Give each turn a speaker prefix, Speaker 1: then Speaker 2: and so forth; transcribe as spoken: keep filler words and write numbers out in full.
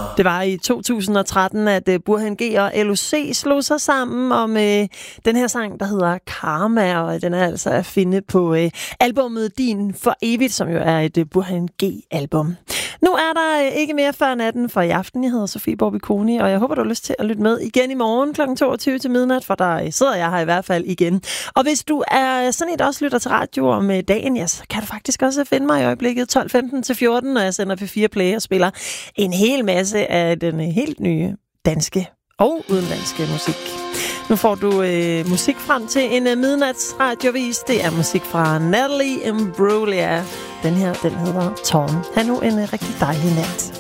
Speaker 1: Det var i to tusind og tretten, at uh, Burhan G og L O C slog sig sammen om uh, den her sang, der hedder Karma, og den er altså at finde på uh, albummet Din for Evigt, som jo er et uh, Burhan G-album. Nu er der uh, ikke mere før natten for i aften. Jeg hedder Sofie Borbiconi, og jeg håber, du har lyst til at lytte med igen i morgen kl. toogtyve til midnat, for der uh, sidder jeg her i hvert fald igen. Og hvis du er sådan et, også lytter til radio om uh, dagen, ja, så kan du faktisk også finde mig i øjeblikket tolv femten til fjorten, når jeg sender P fire Play og spiller en hel masse af den helt nye danske og udenlandske musik. Nu får du øh, musik frem til en øh, midnatsradiovis. Det er musik fra Natalie Imbruglia. Den her, den hedder Torn. Ha' nu en øh, rigtig dejlig nat.